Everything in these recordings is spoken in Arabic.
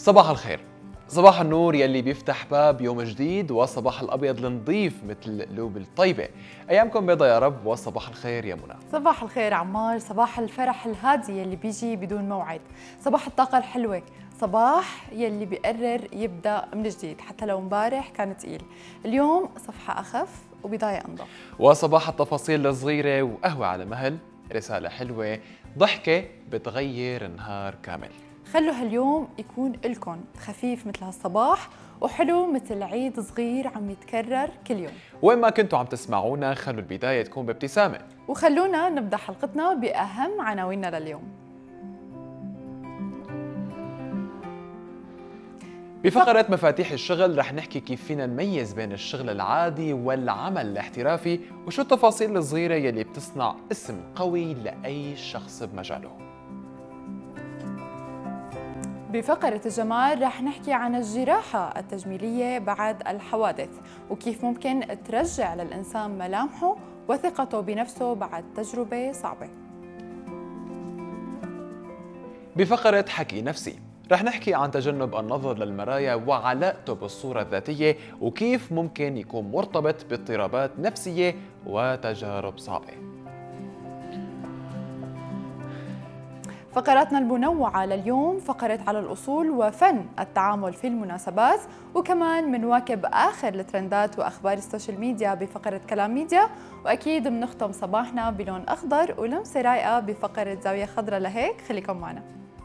صباح الخير، صباح النور يلي بيفتح باب يوم جديد، وصباح الأبيض النظيف مثل القلوب الطيبة. أيامكم بيضة يا رب، وصباح الخير يا منى. صباح الخير عمار، صباح الفرح الهادي يلي بيجي بدون موعد، صباح الطاقة الحلوة، صباح يلي بيقرر يبدأ من جديد حتى لو امبارح كان تقيل. اليوم صفحة أخف وبداية أنظف. وصباح التفاصيل الصغيرة وقهوة على مهل، رسالة حلوة، ضحكة بتغير نهار كامل. خلوا هاليوم يكون إلكن خفيف مثل هالصباح وحلو مثل عيد صغير عم يتكرر كل يوم. وين ما كنتوا عم تسمعونا خلوا البداية تكون بابتسامة. وخلونا نبدأ حلقتنا بأهم عناويننا لليوم. بفقرة مفاتيح الشغل رح نحكي كيف فينا نميز بين الشغل العادي والعمل الاحترافي، وشو التفاصيل الصغيرة يلي بتصنع اسم قوي لأي شخص بمجاله. بفقرة الجمال رح نحكي عن الجراحة التجميلية بعد الحوادث وكيف ممكن ترجع للإنسان ملامحه وثقته بنفسه بعد تجربة صعبة. بفقرة حكي نفسي رح نحكي عن تجنب النظر للمرايا وعلاقته بالصورة الذاتية، وكيف ممكن يكون مرتبط باضطرابات نفسية وتجارب صعبة. فقراتنا المنوعة لليوم فقرة على الأصول وفن التعامل في المناسبات، وكمان منواكب آخر الترندات وأخبار السوشيال ميديا بفقرة كلام ميديا، وأكيد بنختم صباحنا بلون أخضر ولمسة رايقة بفقرة زاوية خضراء. لهيك خليكم معنا.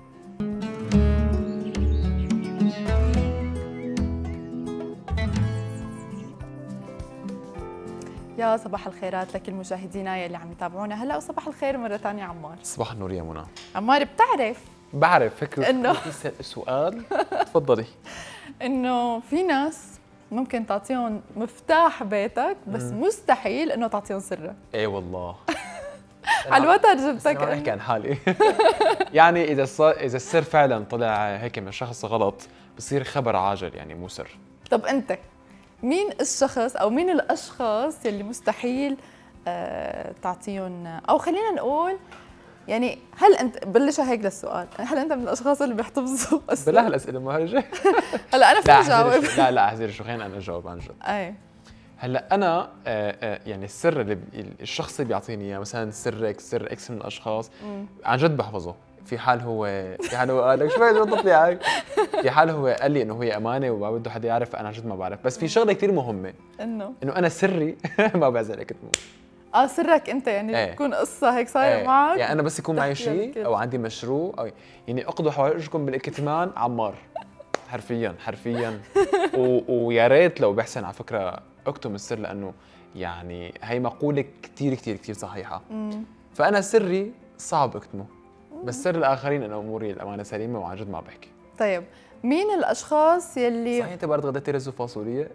يا صباح الخيرات لكل مشاهدينا يلي عم يتابعونا هلا، وصباح الخير مرة ثانية عمار. صباح النور يا منى. عمار، بتعرف بعرف فكرة إنه سؤال تفضلي. إنه في ناس ممكن تعطيهم مفتاح بيتك بس مستحيل إنه تعطيهم سرك. ايه والله. على الوتر جبتك. ما بحكي عن حالي. يعني إذا السر فعلا طلع هيك من شخص غلط بصير خبر عاجل، يعني مو سر. طب أنت مين الشخص أو مين الأشخاص يلي مستحيل تعطيهم، أو خلينا نقول يعني هل أنت بلشها هيك للسؤال، هل أنت من الأشخاص اللي بيحتفظوا بلا هالأسئلة مهرجة. هلا أنا فيني أجاوب. لا احذري شو، خلينا أنا أجاوب عن جد. أي هلا أنا يعني السر اللي الشخص اللي بيعطيني إياه، مثلا سر إكس من الأشخاص عن جد بحفظه. في حال هو قال لك شوي بضبط لي عاي. في حال هو قال لي إنه هي أمانة وما بده حدا يعرف، أنا عن جد ما بعرف. بس في شغلة كتير مهمة، إنه أنا سري ما بعزلك تموت. سرك انت، يعني ايه. تكون قصه هيك صايره معك. يعني انا بس يكون معي شيء او عندي مشروع، او يعني اقضوا حوائجكم بالكتمان عمار. حرفيا. ويا ريت لو بحسن على فكره اكتم السر، لانه يعني هي مقوله كتير صحيحه. فانا سري صعب اكتمه، بس سر الاخرين انا اموري الامانه سليمه وعن جد ما بحكي. طيب مين الاشخاص يلي صحيح انت برضه غديتي رز وفاصوليا؟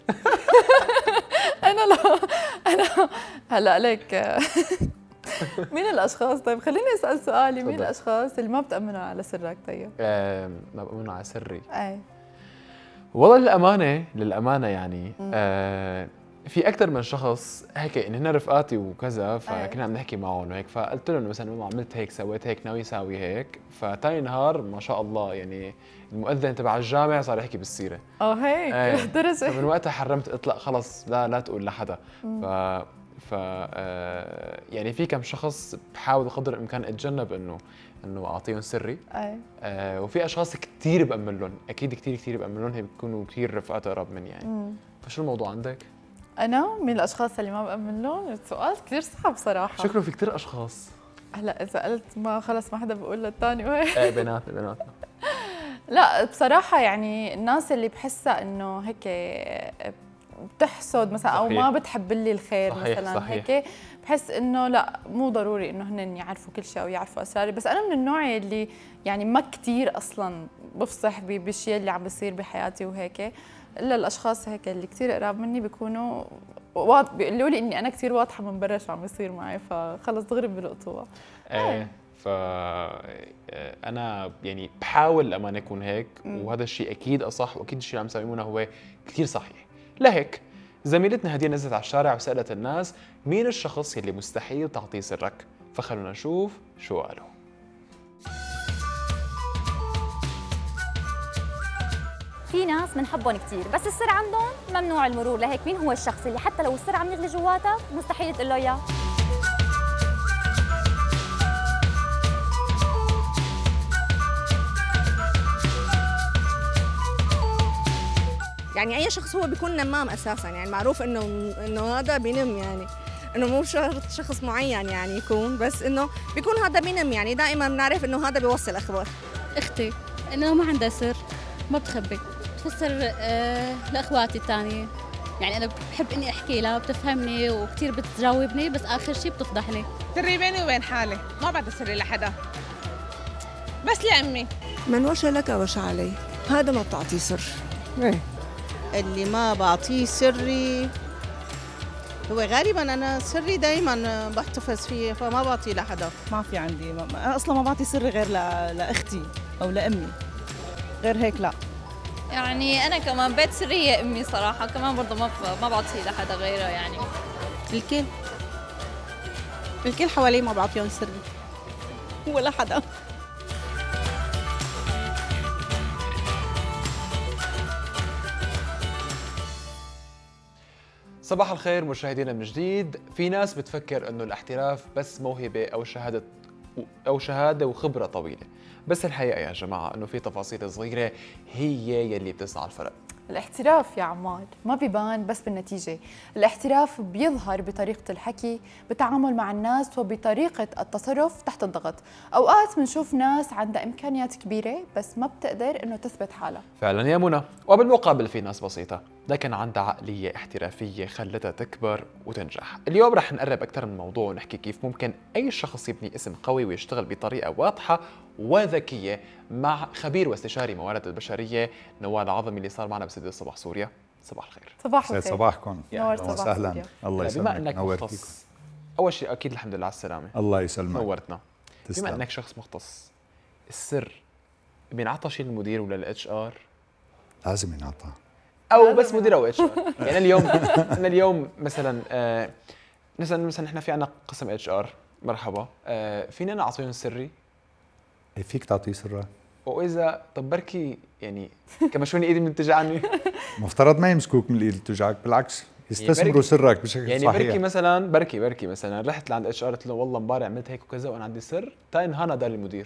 انا هلا عليك. مين الاشخاص؟ طيب خليني اسال سؤالي، مين الاشخاص اللي ما بتامنوا على سرك؟ طيب ما بامنوا على سري. اي والله للامانه يعني في اكثر من شخص هيك، ان هن رفقاتي وكذا، فكنا عم نحكي معهم وهيك، فقلت لهم مثلا عملت هيك سويت هيك ناوي اسوي هيك، فتاني نهار ما شاء الله يعني المؤذن تبع الجامع صار يحكي بالسيره. هيك لهالدرجه؟ فمن وقتها حرمت، قلت لا خلص لا تقول لحدا. ف يعني في كم شخص بحاول قدر الامكان اتجنب انه اعطيهم سري. وفي اشخاص كثير بامن لهم، اكيد كثير بامن لهم، هي بيكونوا كثير رفقات قراب مني يعني. فشو الموضوع عندك؟ انا من الاشخاص اللي ما بامن لهم؟ سؤال كثير صعب صراحه. شكله في كثير اشخاص. هلا اذا قلت ما خلص ما حدا بقول للثاني وهيك. بيناتنا. لا بصراحه يعني الناس اللي بحسها انه هيك بتحسد مثلا، او صحيح. ما بتحب لي الخير مثلا. صحيح. هيك بحس انه لا، مو ضروري انه هن يعرفوا كل شيء او يعرفوا اسراري. بس انا من النوع اللي يعني ما كثير اصلا بفصح بالشيء اللي عم بيصير بحياتي وهيك، الا الاشخاص هيك اللي كثير قراب مني بيكونوا بيقولوا لي اني انا كثير واضحه من برا شو عم بيصير معي، فخلص دغري بلقطوها. انا يعني بحاول لما اكون هيك، وهذا الشيء اكيد اصح، واكيد الشيء اللي عم يسويه هو كثير صحيح. لهيك زميلتنا هدية نزلت على الشارع وسألت الناس مين الشخص يلي مستحيل تعطيه سرك، فخلونا نشوف شو قالوا. في ناس بنحبهم كثير بس السر عندهم ممنوع المرور، لهيك مين هو الشخص اللي حتى لو السر عم يغلي جواتك مستحيل تقول له اياه؟ يعني اي شخص هو بيكون نمام اساسا، يعني معروف انه هذا بينم، يعني انه مو شرط شخص معين يعني يكون، بس انه بيكون هذا بينم، يعني دائما بنعرف انه هذا بيوصل اخبار. اختي انه ما عندها سر، ما بتخبي، بتفسر لاخواتي الثانيه. يعني انا بحب اني احكي لها، بتفهمني وكثير بتجاوبني، بس اخر شيء بتفضحني. سري بيني وبين حالي، ما بعد سري لحدا، بس لأمي. من وشى لك وشى عليه، هذا ما بتعطيه سر. اللي ما بعطيه سري هو غالبا انا سري دائما بحتفظ فيه، فما بعطيه لحدا. ما في عندي، انا اصلا ما بعطي سري غير لاختي او لامي، غير هيك لا. يعني انا كمان بيت سريه امي صراحه، كمان برضه ما بعطيه لحدا غيره. يعني الكل حوالي ما بعطيهم سري ولا حدا. صباح الخير مشاهدينا من جديد. في ناس بتفكر انه الاحتراف بس موهبة او شهادة وخبرة طويلة، بس الحقيقة يا جماعة انه في تفاصيل صغيرة هي يلي بتصنع الفرق. الاحتراف يا عمار ما بيبان بس بالنتيجة، الاحتراف بيظهر بطريقة الحكي، بالتعامل مع الناس، وبطريقة التصرف تحت الضغط. أوقات بنشوف ناس عندها إمكانيات كبيرة بس ما بتقدر إنه تثبت حالها. فعلا يا منى، وبالمقابل في ناس بسيطة لكن عندها عقلية احترافية خلتها تكبر وتنجح. اليوم رح نقرب أكثر من الموضوع ونحكي كيف ممكن أي شخص يبني اسم قوي ويشتغل بطريقة واضحة وذكية مع خبير واستشاري موارد البشرية نوال عظمي اللي صار معنا باستديو صباح سوريا. صباح الخير. صباح الخير. صباحكم. نور صباح وسهلا. سوريا. الله يسلمك. بما انك مختص، اول شيء اكيد الحمد لله على السلامة. الله يسلمك. نورتنا. تسلم. بما انك شخص مختص، السر بينعطى شيء للمدير ولا للاتش ار؟ لازم ينعطى او بس مدير او اتش ار. يعني اليوم مثلا مثلا احنا في عندنا قسم اتش ار، مرحبا، فينا نعطيهم سري؟ فيك تعطيه سرك، واذا طب بركي يعني كمشوني ايدي من تجعني. مفترض ما يمسكوك من الايد اللي توجعك، بالعكس يستثمروا سرك بشكل يعني صحيح. بركي مثلا رحت لعند اتش ار قلت له والله امبارح عملت هيك وكذا وانا عندي سر، تنهانا دار المدير.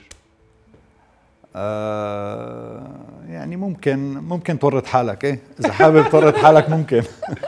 يعني ممكن تورط حالك، اذا حابب تورط حالك ممكن.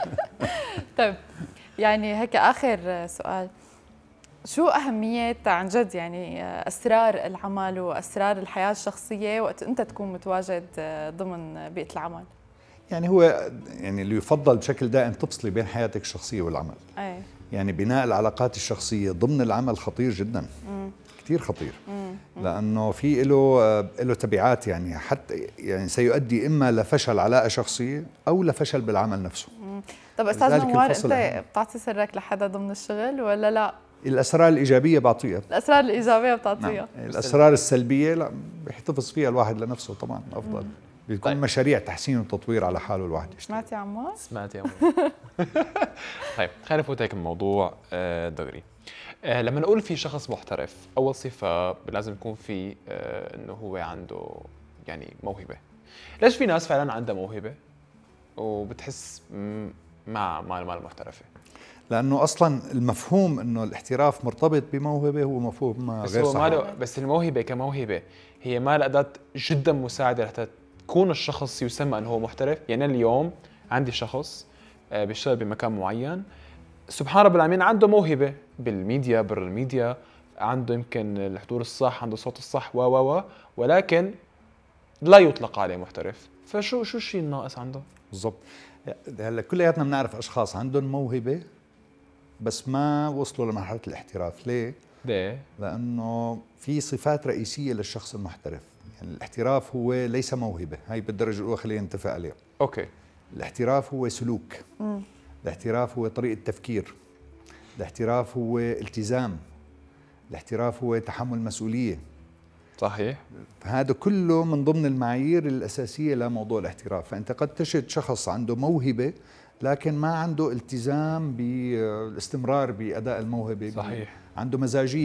طيب يعني هيك آخر سؤال، شو أهمية عن جد يعني أسرار العمل وأسرار الحياة الشخصية وقت أنت تكون متواجد ضمن بيئة العمل؟ يعني هو يعني اللي يفضل بشكل دائم تفصلي بين حياتك الشخصية والعمل. أي. يعني بناء العلاقات الشخصية ضمن العمل خطير جدا، كثير خطير، لأنه في له تبعات، يعني حتى يعني سيؤدي إما لفشل علاقة شخصية أو لفشل بالعمل نفسه. طب أستاذ نوار، أنت بتعطي سرك لحدا ضمن الشغل ولا لا؟ الأسرار الإيجابية بعطيها. الأسرار الإيجابية بتعطيها. نعم. الأسرار السلبية لا، بيحتفظ فيها الواحد لنفسه طبعا أفضل. بيكون طيب. مشاريع تحسين وتطوير على حاله الواحد يشتغل. سمعت يا عمار؟ سمعت يا عمار. طيب خلينا نفوت هيك الموضوع دغري. لما نقول في شخص محترف، أول صفة لازم يكون في إنه هو عنده يعني موهبة. ليش في ناس فعلا عندها موهبة وبتحس مع المحترفة؟ لأنه أصلا المفهوم إنه الاحتراف مرتبط بموهبة هو مفهوم غير صحيح. بس الموهبة كموهبة هي ما أداة جدا مساعدة لحتى تكون الشخص يسمى أنه هو محترف. يعني اليوم عندي شخص بيشتغل بمكان معين، سبحان رب العالمين عنده موهبة بالميديا، برا الميديا، عنده يمكن الحضور الصح، عنده صوت الصح ولكن لا يطلق عليه محترف. فشو الشيء الناقص عنده؟ بالضبط. هلا كلياتنا بنعرف أشخاص عندهم موهبة بس ما وصلوا لمرحلة الاحتراف. ليه؟ لأنه في صفات رئيسية للشخص المحترف. يعني الاحتراف هو ليس موهبة، هاي بالدرجة الأولى خلينا نتفق عليها. أوكي. الاحتراف هو سلوك. الاحتراف هو طريقة تفكير. الاحتراف هو التزام. الاحتراف هو تحمل مسؤولية. صحيح. هذا كله من ضمن المعايير الأساسية لموضوع الاحتراف. فأنت قد تجد شخص عنده موهبة لكن ما عنده التزام بالاستمرار بأداء الموهبة. صحيح. عنده مزاجية،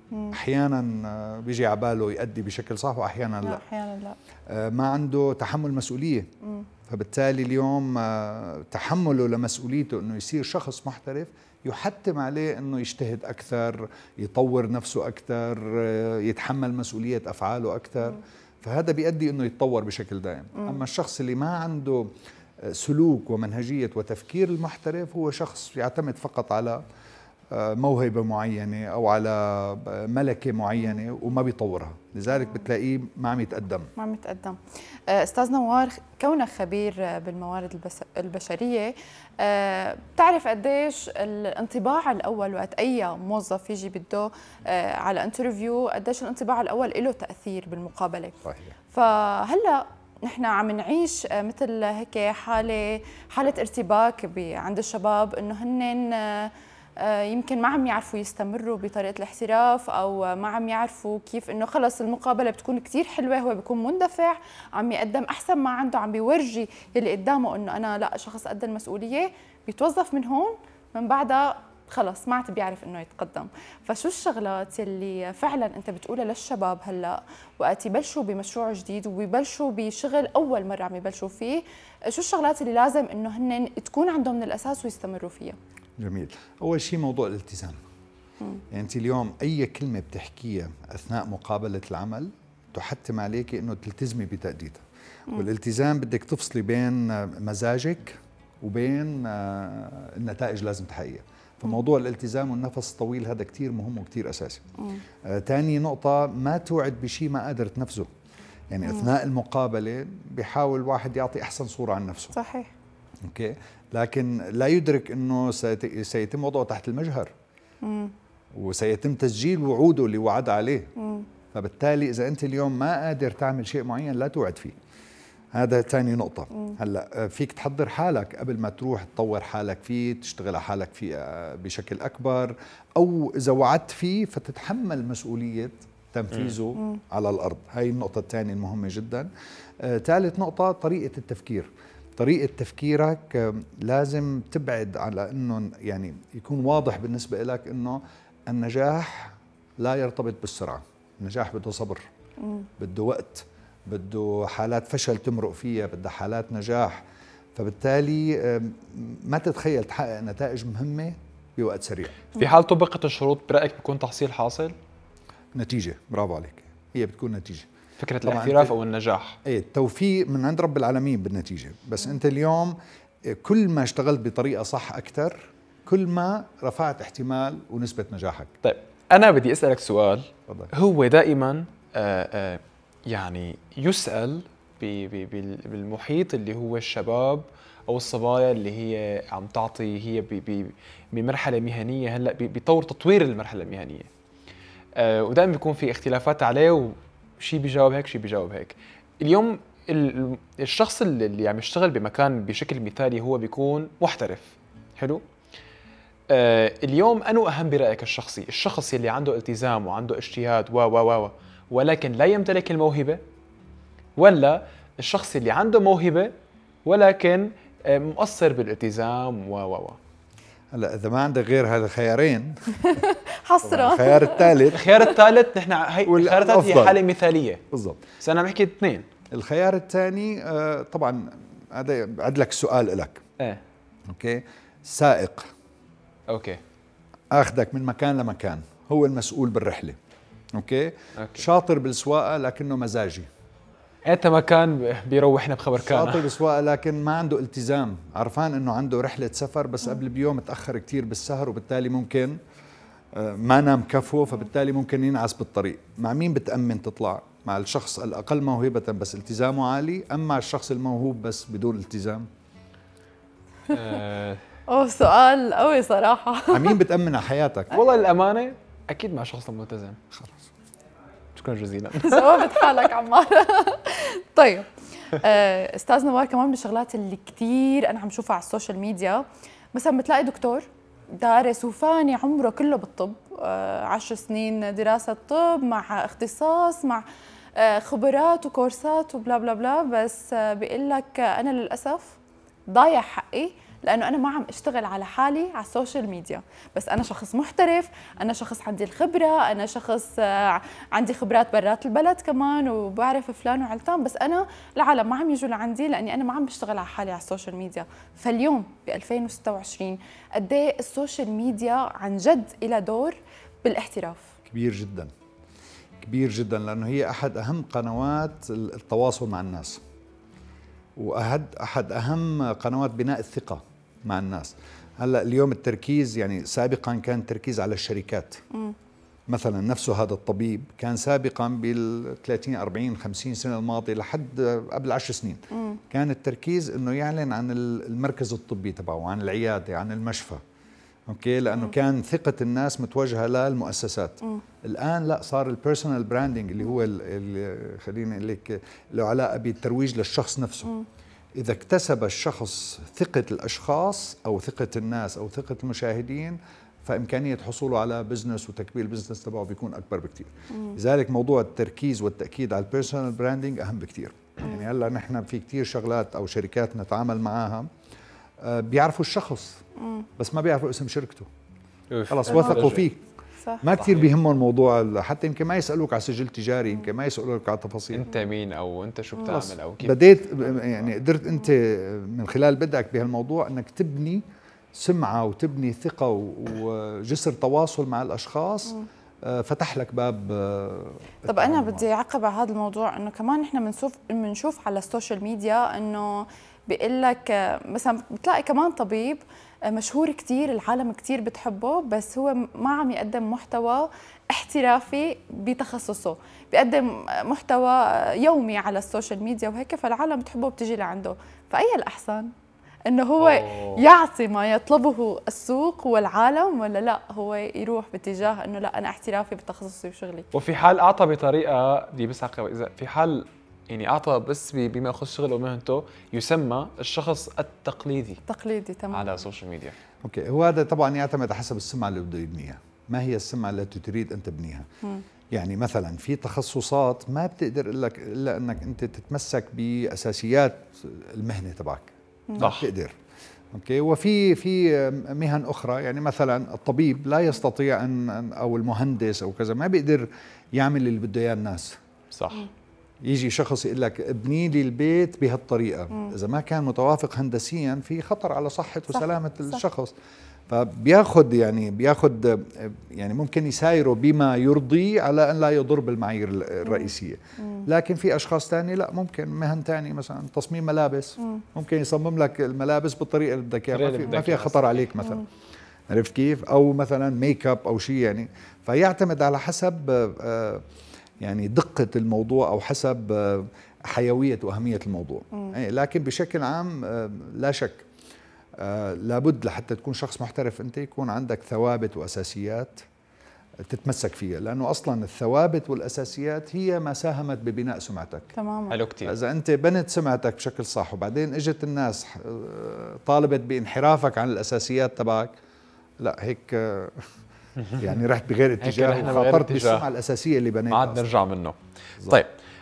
احيانا بيجي على باله يؤدي بشكل صح واحيانا لا. احيانا لا. ما عنده تحمل مسؤوليه. فبالتالي اليوم تحمله لمسؤوليته انه يصير شخص محترف يحتم عليه انه يجتهد اكثر، يطور نفسه اكثر، يتحمل مسؤوليه افعاله اكثر. فهذا بيؤدي انه يتطور بشكل دائم. اما الشخص اللي ما عنده سلوك ومنهجيه وتفكير المحترف هو شخص يعتمد فقط على موهبة معينة أو على ملكة معينة وما بيطورها، لذلك بتلاقيه ما عم يتقدم. أستاذ نوار، كونك خبير بالموارد البشرية، بتعرف قديش الانطباع الأول وقت أي موظف يجي بده على انترفيو، قديش الانطباع الأول له تأثير بالمقابلة. صحيح. فهلأ نحن عم نعيش مثل هيك حالة ارتباك عند الشباب، إنه هن يمكن ما عم يعرفوا يستمروا بطريقة الاحتراف، أو ما عم يعرفوا كيف إنه خلص المقابلة بتكون كتير حلوة، هو بيكون مندفع، عم يقدم أحسن ما عنده، عم بيورجي يلي قدامه إنه أنا لا شخص قد المسؤولية، بيتوظف من هون، من بعدها خلص ما عاد بيعرف إنه يتقدم. فشو الشغلات اللي فعلا أنت بتقولها للشباب هلا وقت يبلشوا بمشروع جديد ويبلشوا بشغل أول مرة عم يبلشوا فيه، شو الشغلات اللي لازم إنه هن تكون عندهم من الأساس ويستمروا فيها؟ جميل. أول شيء موضوع الالتزام. يعني أنت اليوم أي كلمة بتحكيها أثناء مقابلة العمل تحتم عليك أنه تلتزمي بتأديتها. والالتزام بدك تفصلي بين مزاجك وبين النتائج لازم تحققيها. فموضوع الالتزام والنفس الطويل هذا كتير مهم وكتير أساسي. تاني نقطة، ما توعد بشيء ما قادر تنفذه. يعني أثناء المقابلة بيحاول الواحد يعطي أحسن صورة عن نفسه. صحيح. اوكي، لكن لا يدرك انه سيتم وضعه تحت المجهر وسيتم تسجيل وعوده اللي وعد عليه. فبالتالي اذا انت اليوم ما قادر تعمل شيء معين لا توعد فيه. هذا ثاني نقطة. هلا فيك تحضر حالك قبل ما تروح تطور حالك فيه، تشتغل على حالك فيه بشكل اكبر، او اذا وعدت فيه فتتحمل مسؤولية تنفيذه على الارض. هاي النقطة الثانية المهمة جدا. ثالث نقطة، طريقة التفكير. طريقة تفكيرك لازم تبعد على انه يعني يكون واضح بالنسبة لك انه النجاح لا يرتبط بالسرعة. النجاح بده صبر، بده وقت، بده حالات فشل تمرق فيها، بده حالات نجاح. فبالتالي ما تتخيل تحقق نتائج مهمة بوقت سريع. في حال طبقت الشروط برأيك بيكون تحصيل حاصل؟ نتيجة، برافو عليك، هي بتكون نتيجة. فكرة الاحتراف أو النجاح. ايه، التوفيق من عند رب العالمين بالنتيجة. بس أنت اليوم كل ما اشتغلت بطريقة صح أكثر كل ما رفعت احتمال ونسبة نجاحك. طيب أنا بدي أسألك سؤال. فضل. هو دائما يعني يسأل بالمحيط اللي هو الشباب أو الصبايا اللي هي عم تعطي، هي بمرحلة مهنية هلأ بطور تطوير المرحلة المهنية، ودائما بيكون في اختلافات عليه، شيء بيجاوب هيك شيء بيجاوب هيك. اليوم الشخص اللي عم يشتغل بمكان بشكل مثالي هو بيكون محترف. حلو. اليوم أنو أهم برأيك الشخصي؟ الشخص اللي عنده التزام وعنده اجتهاد ولكن لا يمتلك الموهبة، ولا الشخص اللي عنده موهبة ولكن مقصر بالالتزام هلا إذا ما عندك غير هذا الخيارين حصرا الخيار الثالث نحن هي الخيار الثالث هي حالة مثالية بالضبط. بس أنا بحكي اثنين. الخيار الثاني طبعا هذا بعد لك سؤال لك. اوكي، سائق. اوكي، اخذك من مكان لمكان، هو المسؤول بالرحلة. اوكي. شاطر بالسواقة لكنه مزاجي. انت مكان بيروحنا بخبر كان شاطر بالسواقة لكن ما عنده التزام، عرفان انه عنده رحلة سفر بس قبل بيوم تأخر كتير بالسهر، وبالتالي ممكن ما نام كفو، فبالتالي ممكن ينعس بالطريق. مع مين بتأمن تطلع؟ مع الشخص الأقل موهبة بس التزامه عالي، أم مع الشخص الموهوب بس بدون التزام؟ سؤال قوي صراحة. مع مين بتأمن على حياتك؟ والله الأمانة أكيد مع شخص ملتزم. خلاص، شكرا جزيلا. جاوبت حالك عمار. طيب أستاذ نوار، كمان من الشغلات اللي كتير أنا عم شوفها على السوشيال ميديا، مثلا بتلاقي دكتور دارس وفاني عمره كله بالطب، 10 سنين دراسة طب مع اختصاص مع خبرات وكورسات وبلا بلا بلا، بس بيقول لك أنا للأسف ضايع حقي لانه انا ما عم اشتغل على حالي على السوشيال ميديا، بس انا شخص محترف، انا شخص عندي الخبره، انا شخص عندي خبرات برات البلد كمان وبعرف فلان وعلتان، بس انا العالم ما عم يجوا لعندي لاني انا ما عم بشتغل على حالي على السوشيال ميديا. فاليوم ب 2026 قد ايه السوشيال ميديا عن جد لها دور بالاحتراف كبير جدا، كبير جدا، لانه هي احد اهم قنوات التواصل مع الناس، واحد اهم قنوات بناء الثقه مع الناس. هلا اليوم التركيز، يعني سابقا كان التركيز على الشركات. مثلا نفسه هذا الطبيب كان سابقا بال 30 40 50 سنه الماضيه لحد قبل 10 سنين كان التركيز انه يعلن عن المركز الطبي تبعه، عن العياده، عن المشفى. اوكي، لانه كان ثقه الناس متوجهه للمؤسسات. الان لا، صار البيرسونال براندنج اللي هو اللي خليني اقول لك له علاقه بالترويج للشخص نفسه. اذا اكتسب الشخص ثقه الاشخاص او ثقه الناس او ثقه المشاهدين، فامكانيه حصوله على بزنس وتكبير البزنس تبعه بيكون اكبر بكثير. لذلك موضوع التركيز والتاكيد على البيرسونال براندنج اهم بكثير. يعني هلا نحن في كثير شغلات او شركات نتعامل معها بيعرفوا الشخص بس ما بيعرفوا اسم شركته. خلص وثقوا فيه. صح. ما كثير بيهمهم الموضوع، حتى يمكن ما يسالوك على سجل تجاري، يمكن ما يسالوك على تفاصيل انت مين او انت شو بتعمل او كيف. بديت يعني قدرت انت من خلال بدأك بهالموضوع انك تبني سمعه وتبني ثقه وجسر تواصل مع الاشخاص. فتح لك باب. طب انا بدي اعقب على هذا الموضوع، انه كمان نحن بنشوف على السوشيال ميديا انه بيقول لك مثلا بتلاقي كمان طبيب مشهور كتير، العالم كتير بتحبه، بس هو ما عم يقدم محتوى احترافي بتخصصه، بيقدم محتوى يومي على السوشيال ميديا وهيك، فالعالم بتحبه وبتجي لعنده. فأي الأحسن؟ انه هو يعطي ما يطلبه السوق والعالم، ولا لا هو يروح باتجاه انه لا انا احترافي بتخصصي وشغلي؟ وفي حال اعطى بطريقه بدي بس اعقب، اذا في حال يعني اعطى بس بما يخص شغله ومهنته، يسمى الشخص التقليدي تمام على السوشيال ميديا. اوكي، هو هذا طبعا يعتمد حسب السمعه اللي بده يبنيها، ما هي السمعه التي تريد ان تبنيها. يعني مثلا في تخصصات ما بتقدر لك الا انك انت تتمسك باساسيات المهنه تبعك. صح. بتقدر. اوكي، وفي مهن اخرى، يعني مثلا الطبيب لا يستطيع ان او المهندس او كذا ما بيقدر يعمل اللي بده اياه الناس. صح. يجي شخص يقول لك ابني لي البيت بهالطريقه، اذا ما كان متوافق هندسيا في خطر على صحه وسلامه الشخص. فبياخذ يعني ممكن يسايره بما يرضي على ان لا يضر بالمعايير الرئيسيه. لكن في اشخاص ثانيه لا، ممكن مهن ثانيه مثلا تصميم ملابس، ممكن يصمم لك الملابس بالطريقه اللي بدك اياها، ما فيها خطر عليك مثلا. عرفت كيف؟ او مثلا ميك اب او شيء يعني. فيعتمد على حسب يعني دقه الموضوع او حسب حيويه واهميه الموضوع. لكن بشكل عام لا شك لابد لحتى تكون شخص محترف انت يكون عندك ثوابت واساسيات تتمسك فيها، لانه اصلا الثوابت والاساسيات هي ما ساهمت ببناء سمعتك. تماما. حلو كثير. اذا انت بنت سمعتك بشكل صح وبعدين اجت الناس طالبت بانحرافك عن الاساسيات تبعك، لا هيك يعني رحت بغير اتجاه وخاطرت بالسمعه الاساسيه اللي بنيتها. ما عاد نرجع منه. طيب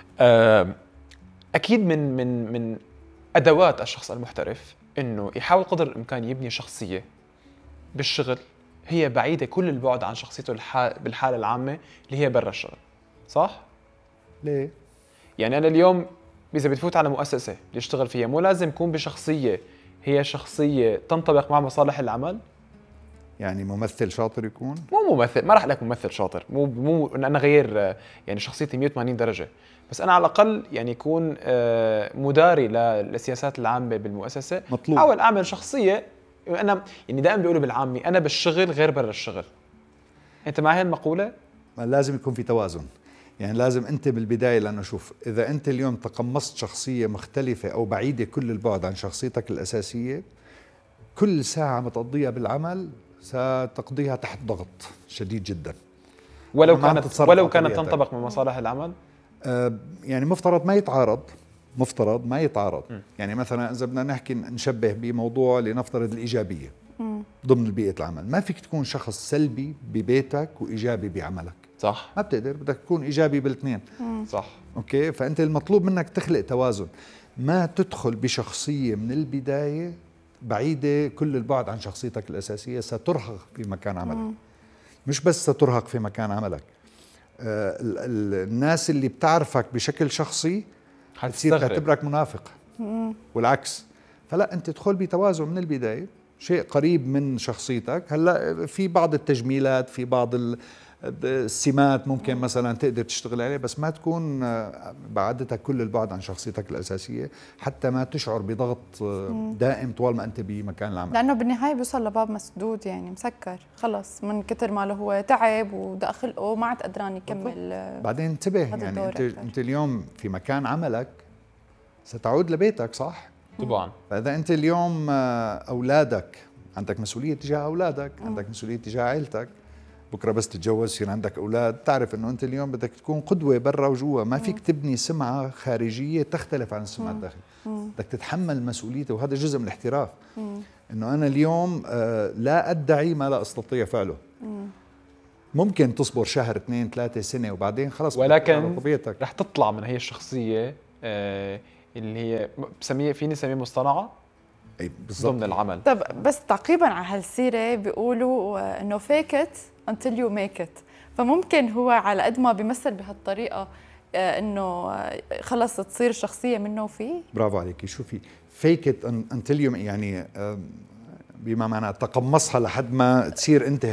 اكيد من ادوات الشخص المحترف انه يحاول قدر الامكان يبني شخصيه بالشغل هي بعيده كل البعد عن شخصيته بالحاله العامه اللي هي برا الشغل. صح؟ ليه؟ يعني انا اليوم اذا بتفوت على مؤسسه بدي اشتغل فيها، مو لازم يكون بشخصيه هي شخصيه تنطبق مع مصالح العمل. يعني ممثل شاطر يكون؟ مو ممثل، ما راح لك ممثل شاطر، مو انا غير يعني شخصيتي 180 درجه، بس انا على الاقل يعني يكون مداري للسياسات العامه بالمؤسسه. مطلوب. احاول اعمل شخصيه. انا يعني دائما بيقولوا بالعامي انا بالشغل غير برا الشغل. انت مع هاي المقوله؟ لازم يكون في توازن. يعني لازم انت بالبدايه، لانه شوف اذا انت اليوم تقمصت شخصيه مختلفه او بعيده كل البعد عن شخصيتك الاساسيه، كل ساعه متقضيها بالعمل ستقضيها تحت ضغط شديد جدا. ولو كانت تنطبق مع مصالح العمل. يعني مفترض ما يتعارض. يعني مثلا اذا بدنا نحكي نشبه بموضوع لنفترض الايجابيه ضمن بيئه العمل، ما فيك تكون شخص سلبي ببيتك وايجابي بعملك. صح. ما بتقدر، بدك تكون ايجابي بالاثنين. صح. اوكي، فانت المطلوب منك تخلق توازن، ما تدخل بشخصيه من البدايه بعيدة كل البعد عن شخصيتك الأساسية، سترهق في مكان عملك. مش بس سترهق في مكان عملك، الناس اللي بتعرفك بشكل شخصي حتصير تعتبرك منافق والعكس. فلا، انت تدخل بتوازن من البداية، شيء قريب من شخصيتك. هلا في بعض التجميلات، في بعض السمات ممكن مثلا تقدر تشتغل عليه، بس ما تكون بعدتك كل البعد عن شخصيتك الأساسية، حتى ما تشعر بضغط دائم طوال ما أنت بمكان العمل. لأنه بالنهاية بيوصل لباب مسدود، يعني مسكر خلص من كتر ما له هو تعب وده خلقه ما عاد قدران يكمل. بعدين انتبه، يعني انت اليوم في مكان عملك ستعود لبيتك، صح؟ طبعا. فإذا انت اليوم أولادك، عندك مسؤولية تجاه أولادك، عندك مسؤولية تجاه عائلتك، بكره بس تتجوز يصير عندك اولاد، تعرف انه انت اليوم بدك تكون قدوه برا وجوا، ما فيك تبني سمعه خارجيه تختلف عن السمعه الداخليه. بدك تتحمل مسؤوليته، وهذا جزء من الاحتراف. انه انا اليوم لا ادعي ما لا استطيع فعله. ممكن تصبر شهر 2 3 سنه وبعدين خلص، ولكن رح تطلع من هي الشخصيه اللي هي بسميه، فيني اسميه مصطنعه. اي بالضبط، ضمن العمل. طب بس تعقيبا على هالسيره، بيقولوا انه fake it until you make it، فممكن هو على قد ما بيمثل بهالطريقه انه خلص تصير الشخصيه منه فيه. برافو عليكي. شوفي، fake it until you، يعني بما معنى تقمصها لحد ما تصير انت